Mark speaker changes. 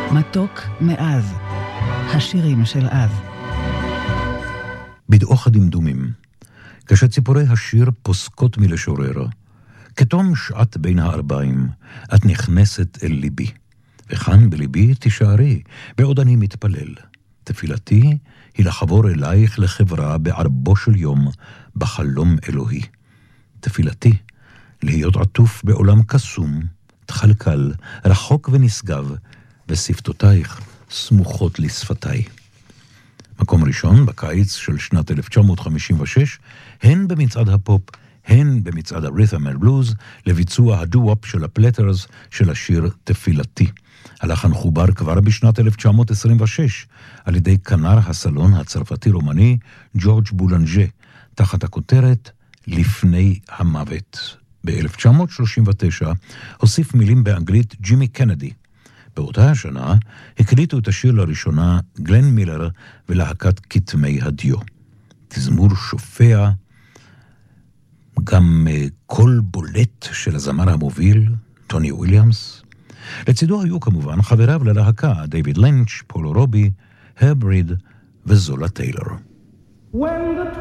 Speaker 1: מתוק מאז, השירים של אז.
Speaker 2: בדעוך הדמדומים, כשציפורי השיר פוסקות מלשורר, כתום שעת בין הערביים, את נכנסת אל ליבי, וכאן בליבי תישארי, בעוד אני מתפלל. תפילתי היא לחבור אלייך לחברה בערבו של יום, בחלום אלוהי. תפילתי, להיות עטוף בעולם קסום, תחלקל, רחוק ונשגב, ושפתותייך סמוכות לשפתיי. מקום ראשון בקיץ של שנת 1956, הן במצעד הפופ, הן במצעד הרית'ם אנד בלוז, לביצוע הדו-וופ של הפלטרס של השיר תפילתי. הלחן חובר כבר בשנת 1926, על ידי כנר הסלון הצרפתי-רומני ג'ורג' בולנג'ה, תחת הכותרת לפני המוות. ב-1939 הוסיף מילים באנגלית ג'ימי קנדי. באותה השנה הקליטו את השיר לראשונה גלן מילר ולהקת כתמי הדיו. תזמור שופע, גם קול בולט של הזמר המוביל, טוני וויליאמס. לצידו היו כמובן חבריו ללהקה, דיוויד לינץ', פולו רובי, הרב ריד וזולה טיילור.